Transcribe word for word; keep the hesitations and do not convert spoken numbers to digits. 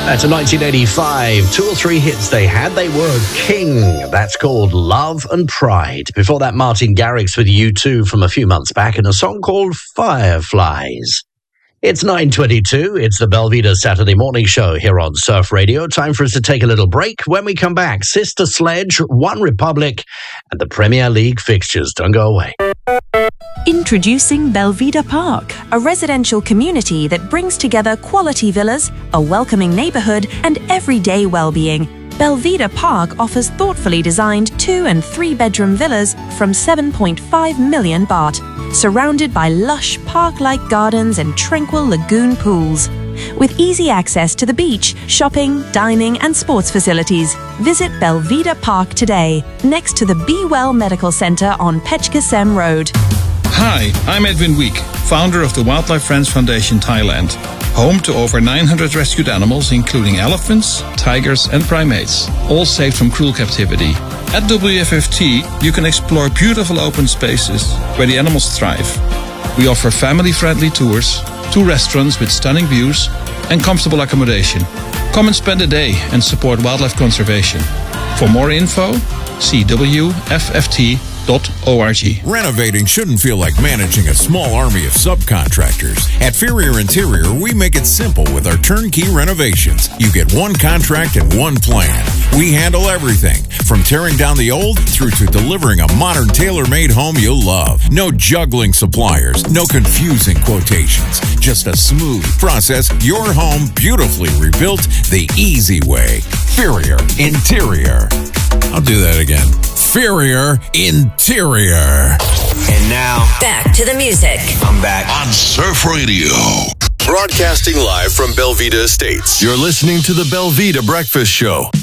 That's a nineteen eighty-five. Two or three hits they had. They were king. That's called Love and Pride. Before that, Martin Garrix with U two from a few months back in a song called Fireflies. It's nine twenty-two. It's the Belvita Saturday Morning Show here on Surf Radio. Time for us to take a little break. When we come back, Sister Sledge, One Republic, and the Premier League fixtures. Don't go away. Introducing Belvita Park, a residential community that brings together quality villas, a welcoming neighborhood, and everyday well-being. Belvita Park offers thoughtfully designed two- and three-bedroom villas from seven point five million baht, surrounded by lush park-like gardens and tranquil lagoon pools. With easy access to the beach, shopping, dining, and sports facilities, visit Belvita Park today, next to the Be Well Medical Center on Pechkasem Road. Hi, I'm Edwin Week, founder of the Wildlife Friends Foundation Thailand, home to over nine hundred rescued animals, including elephants, tigers, and primates, all saved from cruel captivity. At W F F T, you can explore beautiful open spaces where the animals thrive. We offer family-friendly tours, two restaurants with stunning views, and comfortable accommodation. Come and spend a day and support wildlife conservation. For more info, see W F F T dot org. Renovating shouldn't feel like managing a small army of subcontractors. At Ferrier Interior, we make it simple with our turnkey renovations. You get one contract and one plan. We handle everything, from tearing down the old through to delivering a modern tailor-made home you'll love. No juggling suppliers, no confusing quotations. Just a smooth process, your home beautifully rebuilt the easy way. Ferrier Interior. I'll do that again. Ferrier Interior. And now, back to the music. I'm back on Surf Radio. Broadcasting live from Belvita Estates. You're listening to the Belvita Breakfast Show.